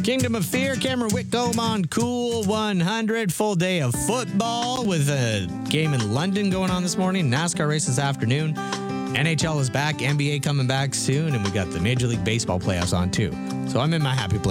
Kingdom of Fear, Cameron Whitcomb on Cool 100. Full day of football with a game in London going on this morning. NASCAR race this afternoon. NHL is back. NBA coming back soon. And we got the Major League Baseball playoffs on too. So I'm in my happy place.